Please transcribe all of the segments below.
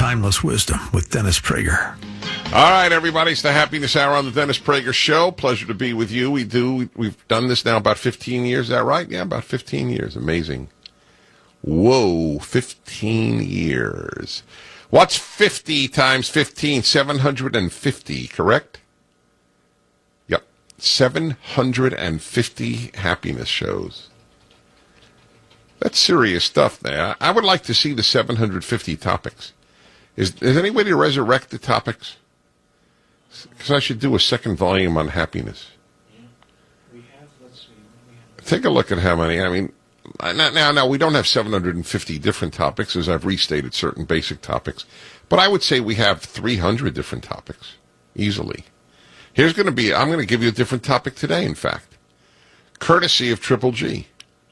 Timeless Wisdom with Dennis Prager. All right, everybody, it's the Happiness Hour on the Dennis Prager Show. Pleasure to be with you. We've done this now about 15 years, is that right? Yeah, about 15 years. Amazing. Whoa, 15 years. What's 50 times 15? 750, correct? Yep, 750 happiness shows. That's serious stuff there. I would like to see the 750 topics. Is anybody to resurrect the topics? Because I should do a second volume on happiness. Yeah. We have, let's see. Take a look at how many. I mean, now we don't have 750 different topics, as I've restated certain basic topics. But I would say we have 300 different topics, easily. I'm going to give you a different topic today, in fact. Courtesy of Triple G.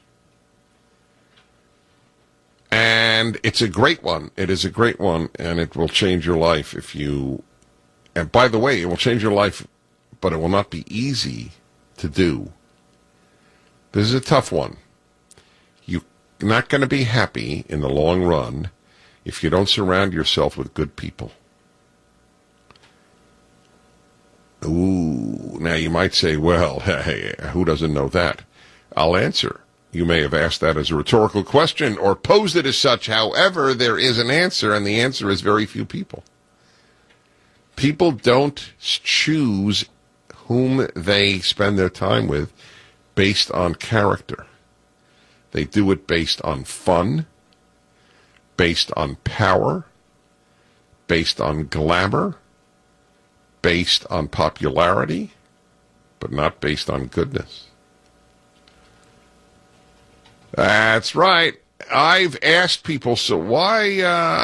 And it's a great one. It is a great one, and it will change your life if you... And by the way, it will change your life, but it will not be easy to do. This is a tough one. You're not going to be happy in the long run if you don't surround yourself with good people. Ooh, now you might say, well, hey, who doesn't know that? I'll answer. You may have asked that as a rhetorical question or posed it as such. However, there is an answer, and the answer is very few people. People don't choose whom they spend their time with based on character. They do it based on fun, based on power, based on glamour, based on popularity, but not based on goodness. That's right. I've asked people, so why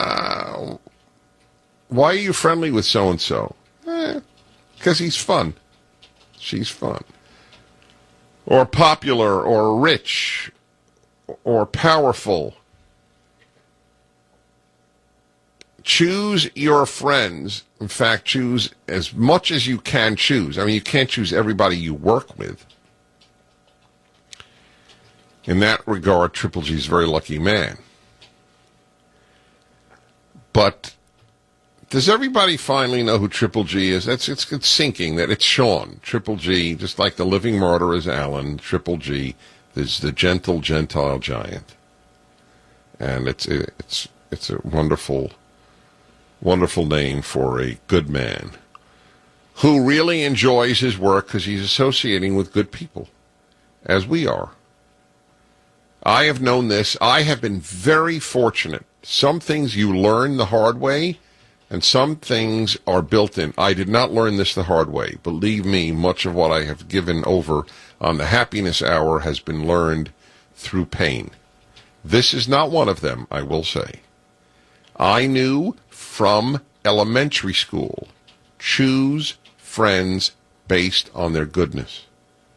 are you friendly with so-and-so? Because he's fun. She's fun. Or popular, or rich, or powerful. Choose your friends. In fact, choose as much as you can choose. I mean, you can't choose everybody you work with. In that regard, Triple G's a very lucky man. But does everybody finally know who Triple G is? It's sinking that it's Sean. Triple G, just like the living martyr is Alan, Triple G is the gentle Gentile giant. And it's a wonderful, wonderful name for a good man who really enjoys his work because he's associating with good people, as we are. I have known this. I have been very fortunate. Some things you learn the hard way, and some things are built in. I did not learn this the hard way. Believe me, much of what I have given over on the Happiness Hour has been learned through pain. This is not one of them, I will say. I knew from elementary school, choose friends based on their goodness.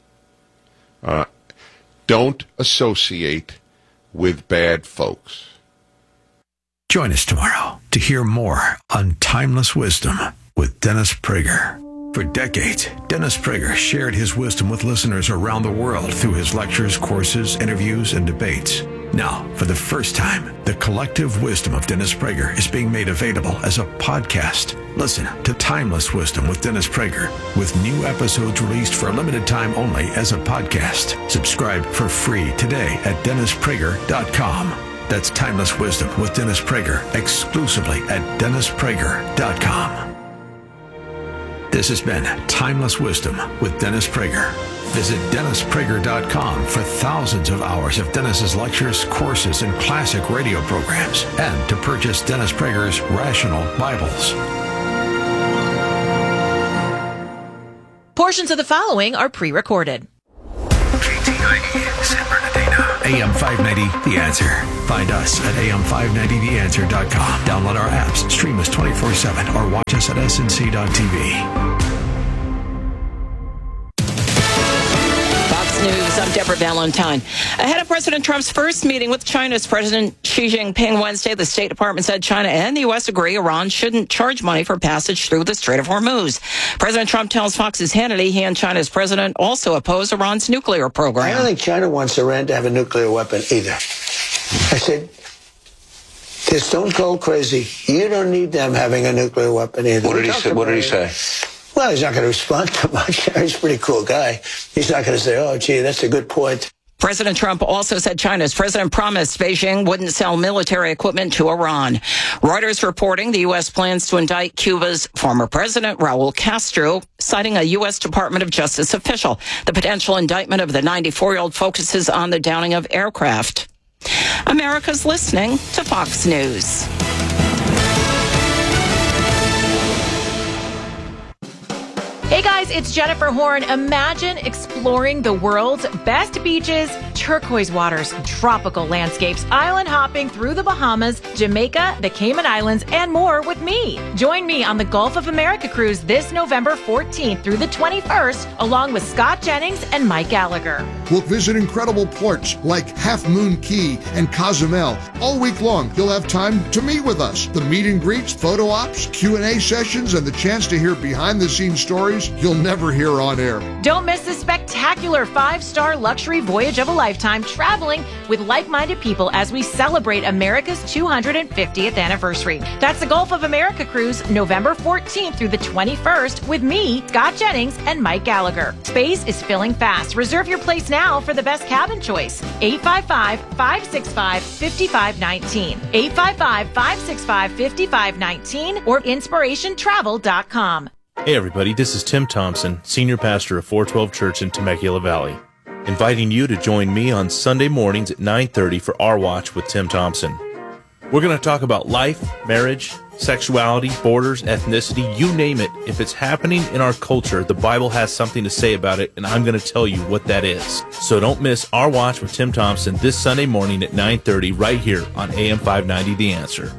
Don't associate with bad folks. Join us tomorrow to hear more on Timeless Wisdom with Dennis Prager. For decades, Dennis Prager shared his wisdom with listeners around the world through his lectures, courses, interviews, and debates. Now, for the first time, the collective wisdom of Dennis Prager is being made available as a podcast. Listen to Timeless Wisdom with Dennis Prager, with new episodes released for a limited time only as a podcast. Subscribe for free today at DennisPrager.com. That's Timeless Wisdom with Dennis Prager, exclusively at DennisPrager.com. This has been Timeless Wisdom with Dennis Prager. Visit DennisPrager.com for thousands of hours of Dennis's lectures, courses, and classic radio programs, and to purchase Dennis Prager's Rational Bibles. Portions of the following are pre-recorded. KTIE, San Bernardino. AM 590, The Answer. Find us at am590theanswer.com. Download our apps, stream us 24/7, or watch us at snc.tv. News. I'm Deborah Valentine. Ahead of President Trump's first meeting with China's President Xi Jinping Wednesday, the State Department said China and the U.S. agree Iran shouldn't charge money for passage through the Strait of Hormuz. President Trump tells Fox's Hannity he and China's president also oppose Iran's nuclear program. I don't think China wants Iran to have a nuclear weapon either. I said, Just don't go crazy. You don't need them having a nuclear weapon either. What did he say? Well, he's not going to respond to much. He's a pretty cool guy. He's not going to say, oh, gee, that's a good point. President Trump also said China's president promised Beijing wouldn't sell military equipment to Iran. Reuters reporting the U.S. plans to indict Cuba's former president, Raul Castro, citing a U.S. Department of Justice official. The potential indictment of the 94-year-old focuses on the downing of aircraft. America's listening to Fox News. Hey guys, it's Jennifer Horn. Imagine exploring the world's best beaches, turquoise waters, tropical landscapes, island hopping through the Bahamas, Jamaica, the Cayman Islands, and more with me. Join me on the Gulf of America cruise this November 14th through the 21st, along with Scott Jennings and Mike Gallagher. We'll visit incredible ports like Half Moon Key and Cozumel. All week long, you'll have time to meet with us. The meet and greets, photo ops, Q&A sessions, and the chance to hear behind-the-scenes stories you'll never hear on air. Don't miss this spectacular 5-star luxury voyage of a lifetime, traveling with like-minded people as we celebrate America's 250th anniversary. That's the Gulf of America cruise, November 14th through the 21st, with me, Scott Jennings, and Mike Gallagher. Space is filling fast. Reserve your place now for the best cabin choice. 855-565-5519. 855-565-5519 or inspirationtravel.com. Hey everybody, this is Tim Thompson, Senior Pastor of 412 Church in Temecula Valley, inviting you to join me on Sunday mornings at 9:30 for Our Watch with Tim Thompson. We're going to talk about life, marriage, sexuality, borders, ethnicity, you name it. If it's happening in our culture, the Bible has something to say about it, and I'm going to tell you what that is. So don't miss Our Watch with Tim Thompson this Sunday morning at 9:30 right here on AM 590 The Answer.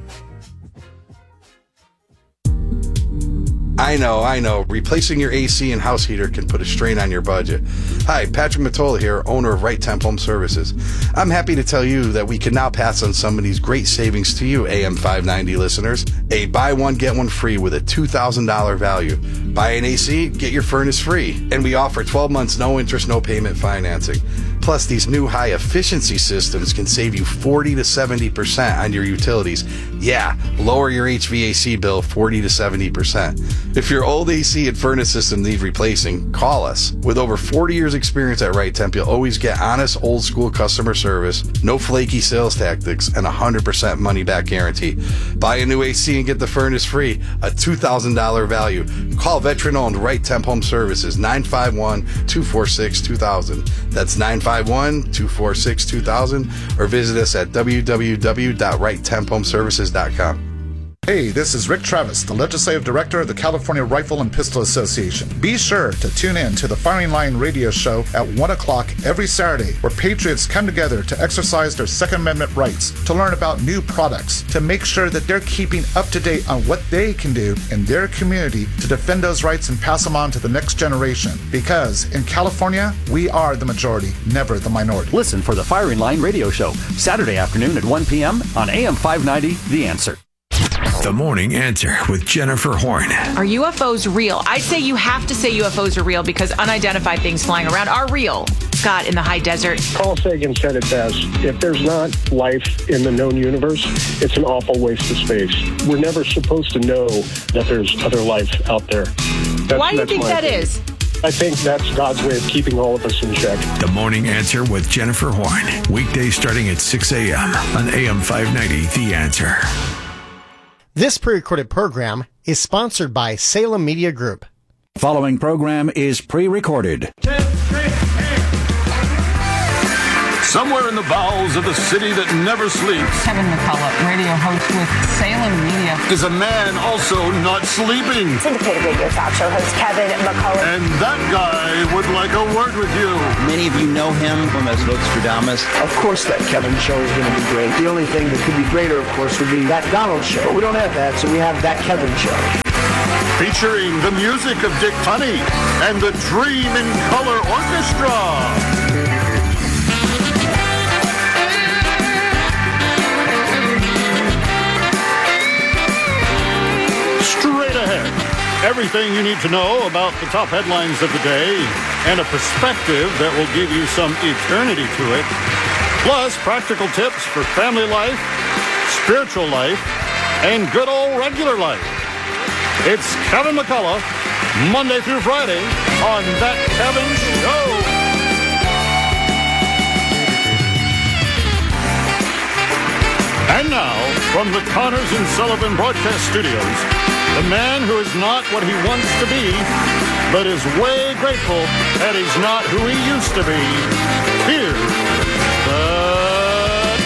I know. Replacing your AC and house heater can put a strain on your budget. Hi, Patrick Mottola here, owner of Right Temp Home Services. I'm happy to tell you that we can now pass on some of these great savings to you, AM 590 listeners. A buy one, get one free with a $2,000 value. Buy an AC, get your furnace free. And we offer 12 months, no interest, no payment financing. Plus, these new high-efficiency systems can save you 40 to 70% on your utilities. Yeah, lower your HVAC bill 40 to 70%. If your old AC and furnace system need replacing, call us. With over 40 years experience at Right Temp, you'll always get honest, old-school customer service, no flaky sales tactics, and 100% money-back guarantee. Buy a new AC and get the furnace free, a $2,000 value. Call veteran-owned Right Temp Home Services, 951-246-2000. That's 951-246-2000, or visit us at www.righttemphomeservices.com. Hey, this is Rick Travis, the Legislative Director of the California Rifle and Pistol Association. Be sure to tune in to the Firing Line radio show at 1 o'clock every Saturday, where patriots come together to exercise their Second Amendment rights, to learn about new products, to make sure that they're keeping up to date on what they can do in their community to defend those rights and pass them on to the next generation. Because in California, we are the majority, never the minority. Listen for the Firing Line radio show, Saturday afternoon at 1 p.m. on AM 590, The Answer. The Morning Answer with Jennifer Horn. Are UFOs real? I'd say you have to say UFOs are real because unidentified things flying around are real. Scott in the high desert. Carl Sagan said it best. If there's not life in the known universe, it's an awful waste of space. We're never supposed to know that there's other life out there. Why do you think that is? I think that's God's way of keeping all of us in check. The Morning Answer with Jennifer Horn. Weekdays starting at 6 a.m. on AM 590 The Answer. This pre-recorded program is sponsored by Salem Media Group. Following program is pre-recorded. Somewhere in the bowels of the city that never sleeps, Kevin McCullough, radio host with Salem Media, is a man also not sleeping. Syndicated radio talk show host Kevin McCullough. And that guy would like a word with you. Many of you know him from as Nostradamus. Of course that Kevin show is going to be great. The only thing that could be greater, of course, would be that Donald show. But we don't have that, so we have that Kevin show. Featuring the music of Dick Tunney and the Dream in Color Orchestra. Straight ahead. Everything you need to know about the top headlines of the day and a perspective that will give you some eternity to it. Plus, practical tips for family life, spiritual life, and good old regular life. It's Kevin McCullough, Monday through Friday on That Kevin Show. And now, from the Connors and Sullivan Broadcast Studios, the man who is not what he wants to be, but is way grateful that he's not who he used to be. Here's the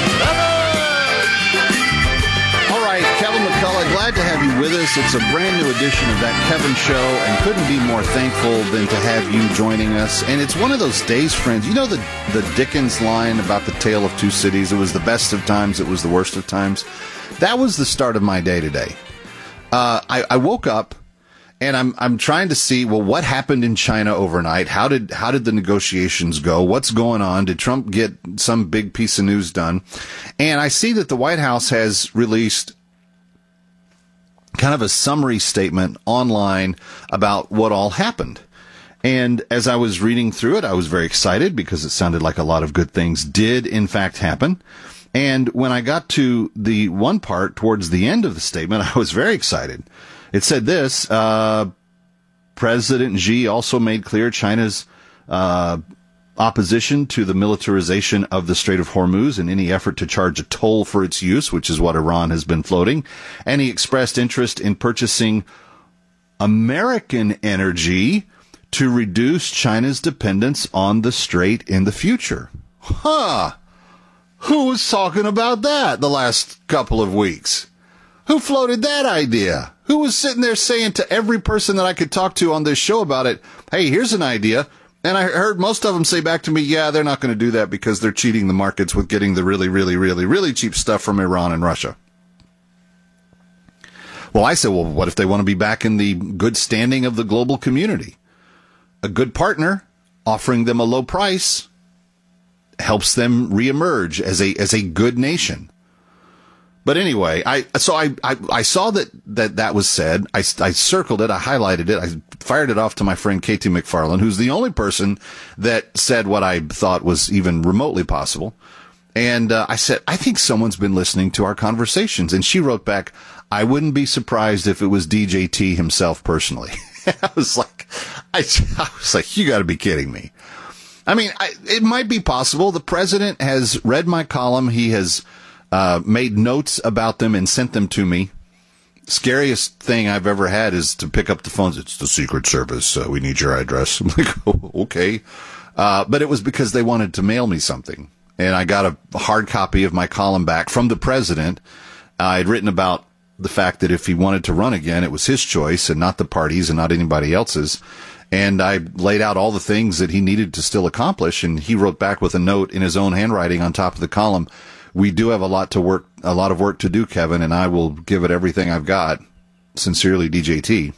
Kevin! All right, Kevin McCullough, glad to have you with us. It's a brand new edition of That Kevin Show, and couldn't be more thankful than to have you joining us. And it's one of those days, friends. You know the Dickens line about the Tale of Two Cities? It was the best of times, it was the worst of times. That was the start of my day today. I woke up and I'm trying to see, well, what happened in China overnight? How did the negotiations go? What's going on? Did Trump get some big piece of news done? And I see that the White House has released kind of a summary statement online about what all happened. And as I was reading through it, I was very excited because it sounded like a lot of good things did in fact happen. And when I got to the one part towards the end of the statement, I was very excited. It said this, President Xi also made clear China's opposition to the militarization of the Strait of Hormuz and any effort to charge a toll for its use, which is what Iran has been floating. And he expressed interest in purchasing American energy to reduce China's dependence on the strait in the future. Huh. Who was talking about that the last couple of weeks? Who floated that idea? Who was sitting there saying to every person that I could talk to on this show about it, hey, here's an idea. And I heard most of them say back to me, yeah, they're not going to do that because they're cheating the markets with getting the really, really, really, really cheap stuff from Iran and Russia. Well, I said, well, what if they want to be back in the good standing of the global community? A good partner offering them a low price helps them reemerge as a good nation. But anyway, I saw that was said. I circled it. I highlighted it. I fired it off to my friend Katie McFarland, who's the only person that said what I thought was even remotely possible. And I said, I think someone's been listening to our conversations. And she wrote back, I wouldn't be surprised if it was DJT himself personally. I was like, you got to be kidding me. I mean, it might be possible. The president has read my column. He has made notes about them and sent them to me. Scariest thing I've ever had is to pick up the phones. It's the Secret Service. We need your address. I'm like, oh, okay. But it was because they wanted to mail me something. And I got a hard copy of my column back from the president. I had written about the fact that if he wanted to run again, it was his choice and not the party's and not anybody else's. And I laid out all the things that he needed to still accomplish. And he wrote back with a note in his own handwriting on top of the column. We do have a lot of work to do, Kevin, and I will give it everything I've got. Sincerely, DJT.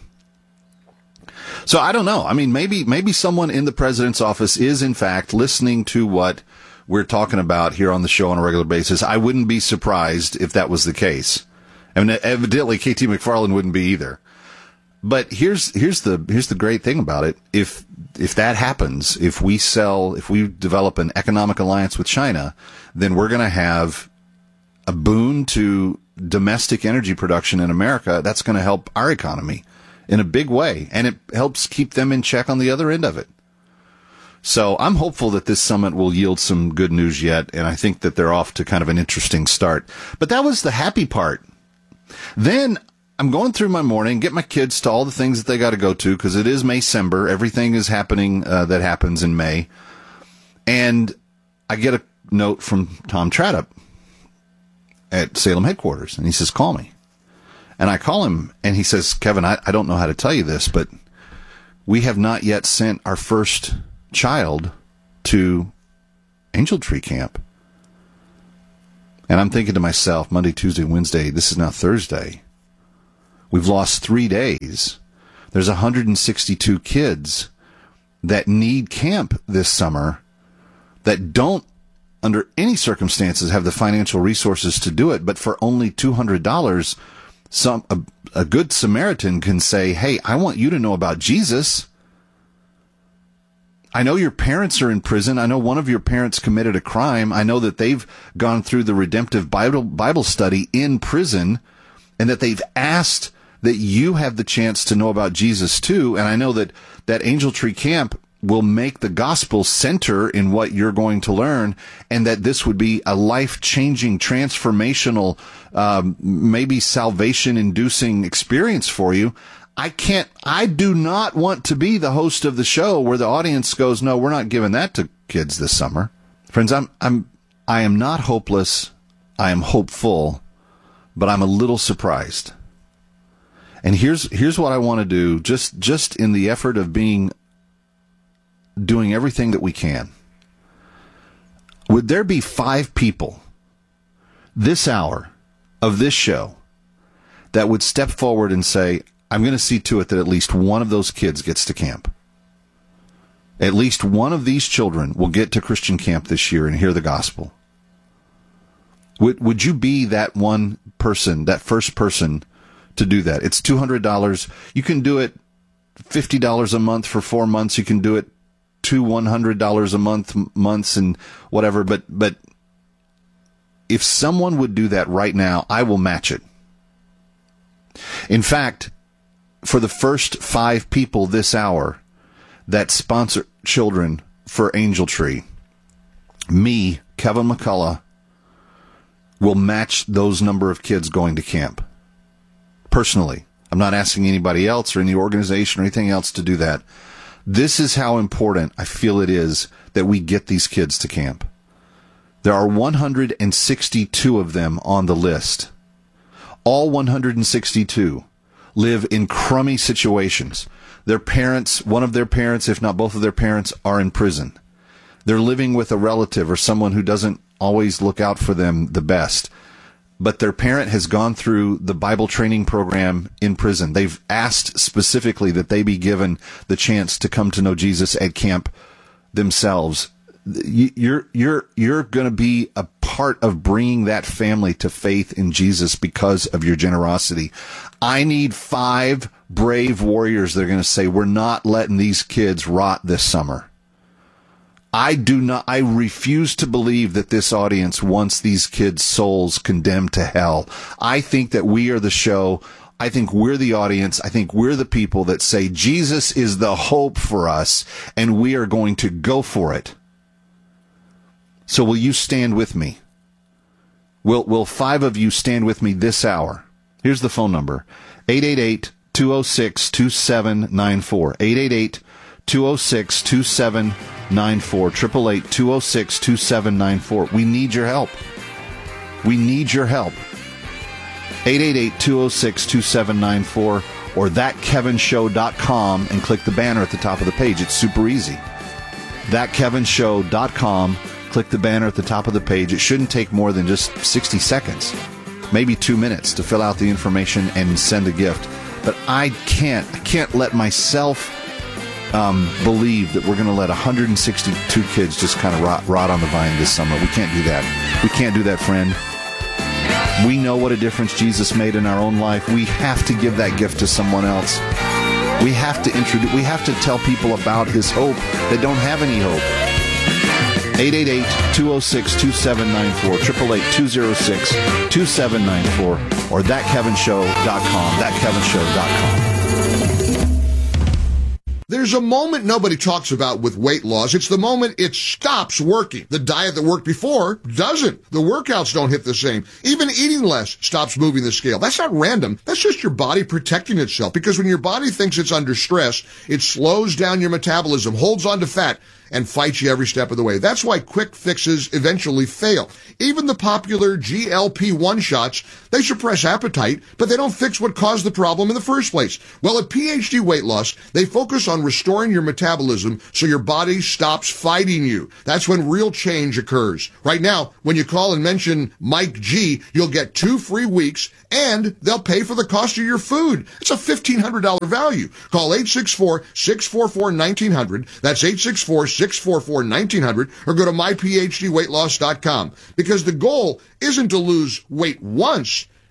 So I don't know. I mean, maybe someone in the president's office is in fact listening to what we're talking about here on the show on a regular basis. I wouldn't be surprised if that was the case. I mean, evidently KT McFarland wouldn't be either. But here's the great thing about it. If that happens, if we develop an economic alliance with China, then we're going to have a boon to domestic energy production in America. That's going to help our economy in a big way. And it helps keep them in check on the other end of it. So I'm hopeful that this summit will yield some good news yet. And I think that they're off to kind of an interesting start. But that was the happy part. Then I'm going through my morning, get my kids to all the things that they got to go to because it is Maycember. Everything is happening that happens in May. And I get a note from Tom Tradup at Salem headquarters. And he says, call me. And I call him and he says, Kevin, I don't know how to tell you this, but we have not yet sent our first child to Angel Tree Camp. And I'm thinking to myself, Monday, Tuesday, Wednesday, this is now Thursday. We've lost 3 days. There's 162 kids that need camp this summer that don't, under any circumstances, have the financial resources to do it. But for only $200, a good Samaritan can say, hey, I want you to know about Jesus. I know your parents are in prison. I know one of your parents committed a crime. I know that they've gone through the redemptive Bible study in prison, and that they've asked that you have the chance to know about Jesus too. And I know that Angel Tree Camp will make the gospel center in what you're going to learn, and that this would be a life-changing, transformational, maybe salvation-inducing experience for you. I do not want to be the host of the show where the audience goes, no, we're not giving that to kids this summer. Friends, I am not hopeless. I am hopeful, but I'm a little surprised. And here's what I want to do, just in the effort of doing everything that we can. Would there be 5 people this hour of this show that would step forward and say, I'm going to see to it that at least one of those kids gets to camp? At least one of these children will get to Christian camp this year and hear the gospel. Would you be that one person, that first person to do that? It's $200. You can do it $50 a month for 4 months. You can do it $100 a months and whatever. But if someone would do that right now, I will match it. In fact, for the first 5 people this hour that sponsor children for Angel Tree, me, Kevin McCullough, will match those number of kids going to camp. Personally. I'm not asking anybody else or any organization or anything else to do that. This is how important I feel it is that we get these kids to camp. There are 162 of them on the list. All 162 live in crummy situations. Their parents, one of their parents, if not both of their parents, are in prison. They're living with a relative or someone who doesn't always look out for them the best. But their parent has gone through the Bible training program in prison. They've asked specifically that they be given the chance to come to know Jesus at camp themselves. You're going to be a part of bringing that family to faith in Jesus because of your generosity. I need 5 brave warriors that are going to say, we're not letting these kids rot this summer. I refuse to believe that this audience wants these kids' souls condemned to hell. I think that we are the show. I think we're the audience. I think we're the people that say Jesus is the hope for us, and we are going to go for it. So will you stand with me? Will 5 of you stand with me this hour? Here's the phone number. 888-206-2794. 888-206-2794. 888-206-2794. We need your help. We need your help. 888-206-2794 or thatkevinshow.com and click the banner at the top of the page. It's super easy. Thatkevinshow.com. Click the banner at the top of the page. It shouldn't take more than just 60 seconds, maybe 2 minutes to fill out the information and send a gift. But I can't let myself believe that we're going to let 162 kids just kind of rot on the vine this summer. We can't do that. We can't do that, friend. We know what a difference Jesus made in our own life. We have to give that gift to someone else. We have to tell people about his hope that don't have any hope. 888-206-2794, 888-206-2794, or thatkevinshow.com, thatkevinshow.com. There's a moment nobody talks about with weight loss. It's the moment it stops working. The diet that worked before doesn't. The workouts don't hit the same. Even eating less stops moving the scale. That's not random. That's just your body protecting itself. Because when your body thinks it's under stress, it slows down your metabolism, holds on to fat, and fights you every step of the way. That's why quick fixes eventually fail. Even the popular GLP-1 shots, they suppress appetite, but they don't fix what caused the problem in the first place. Well, at PhD Weight Loss, they focus on restoring your metabolism so your body stops fighting you. That's when real change occurs. Right now, when you call and mention Mike G, you'll get 2 free weeks, and they'll pay for the cost of your food. It's a $1,500 value. Call 864-644-1900. That's 864-644-1900, or go to myphdweightloss.com. Because the goal isn't to lose weight once,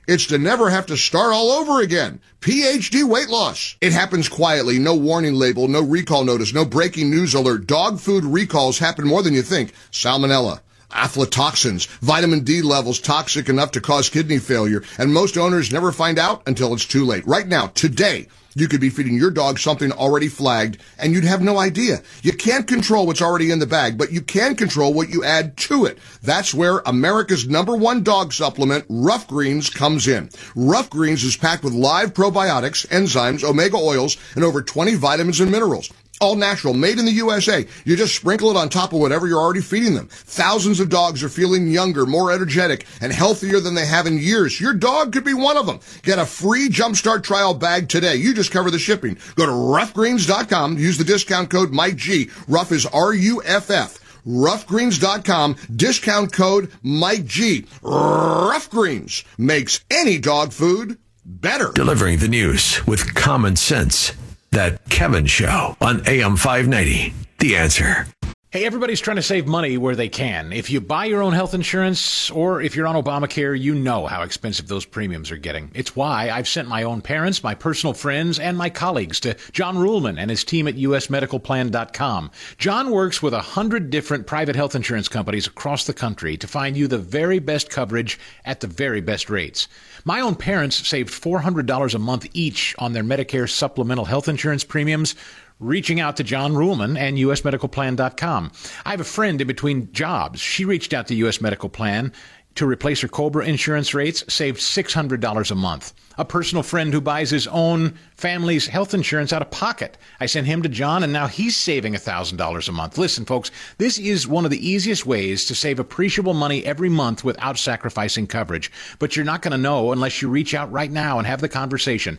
It's to never have to start all over again. PhD weight loss. It happens quietly, no warning label, no recall notice, no breaking news alert. Dog food recalls happen more than you think. Salmonella, aflatoxins, vitamin D levels toxic enough to cause kidney failure, and most owners never find out until it's too late. Right now, today, you could be feeding your dog something already flagged, and you'd have no idea. You can't control what's already in the bag, but you can control what you add to it. That's where America's #1 dog supplement, Rough Greens, comes in. Rough Greens is packed with live probiotics, enzymes, omega oils, and over 20 vitamins and minerals. All natural, made in the USA. You just sprinkle it on top of whatever you're already feeding them. Thousands of dogs are feeling younger, more energetic, and healthier than they have in years. Your dog could be one of them. Get a free Jumpstart trial bag today. You just cover the shipping. Go to roughgreens.com. Use the discount code Mike G. Rough is RUFF. Roughgreens.com. Discount code Mike G. Rough Greens makes any dog food better. Delivering the news with common sense. That Kevin Show on AM 590. The Answer. Hey, everybody's trying to save money where they can. If you buy your own health insurance or if you're on Obamacare, you know how expensive those premiums are getting. It's why I've sent my own parents, my personal friends, and my colleagues to John Ruhlman and his team at usmedicalplan.com. John works with 100 different private health insurance companies across the country to find you the very best coverage at the very best rates. My own parents saved $400 a month each on their Medicare supplemental health insurance premiums, reaching out to John Ruhlman and usmedicalplan.com. I have a friend in between jobs. She reached out to US Medical Plan to replace her COBRA insurance rates, saved $600 a month. A personal friend who buys his own family's health insurance out of pocket. I sent him to John, and now he's saving $1,000 a month. Listen, folks, this is one of the easiest ways to save appreciable money every month without sacrificing coverage. But you're not going to know unless you reach out right now and have the conversation.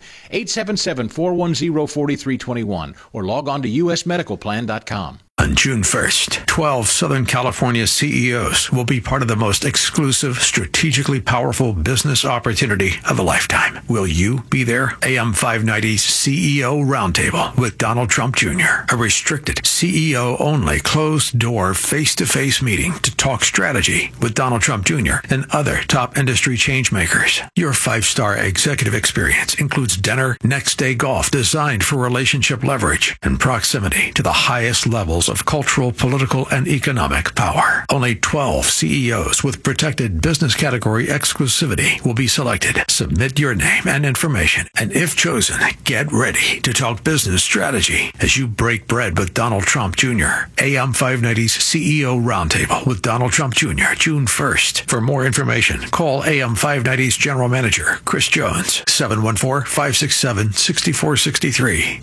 877-410-4321 or log on to usmedicalplan.com. On June 1st, 12 Southern California CEOs will be part of the most exclusive, strategically powerful business opportunity of a lifetime. Will you be there? AM 590's CEO Roundtable with Donald Trump Jr., a restricted, CEO-only, closed-door, face-to-face meeting to talk strategy with Donald Trump Jr. and other top industry changemakers. Your 5-star executive experience includes dinner, next-day golf designed for relationship leverage and proximity to the highest levels of cultural, political, and economic power. Only 12 CEOs with protected business category exclusivity will be selected. Submit your name and information, and if chosen, get ready to talk business strategy as you break bread with Donald Trump Jr. AM 590's CEO Roundtable with Donald Trump Jr. June 1st. For more information, call AM 590's General Manager, Chris Jones, 714-567-6463,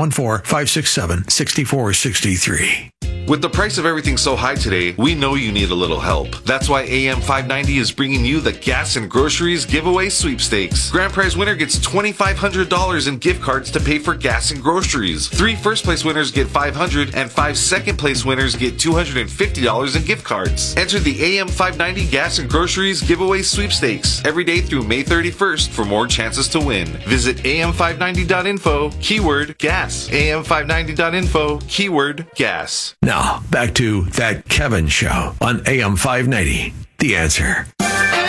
714-567-6463. With the price of everything so high today, we know you need a little help. That's why AM 590 is bringing you the Gas and Groceries Giveaway Sweepstakes. Grand prize winner gets $2,500 in gift cards to pay for gas and groceries. 3 first-place winners get $500, and 5 second-place winners get $250 in gift cards. Enter the AM 590 Gas and Groceries Giveaway Sweepstakes every day through May 31st for more chances to win. Visit am590.info, keyword gas. am590.info, keyword gas. Now, back to That Kevin Show on AM 590. The Answer.